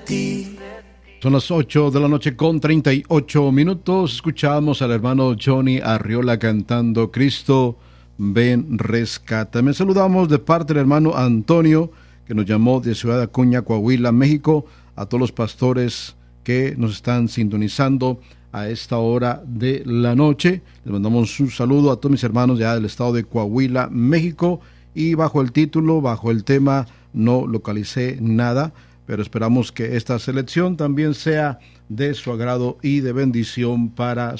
ti. Son las 8 de la noche con 38 minutos. Escuchamos al hermano Johnny Arriola cantando Cristo, ven, rescátame. Saludamos de parte del hermano Antonio, que nos llamó de Ciudad Acuña, Coahuila, México, a todos los pastores que nos están sintonizando a esta hora de la noche. Les mandamos un saludo a todos mis hermanos ya del estado de Coahuila, México, y bajo el título, bajo el tema, no localicé nada, pero esperamos que esta selección también sea de su agrado y de bendición para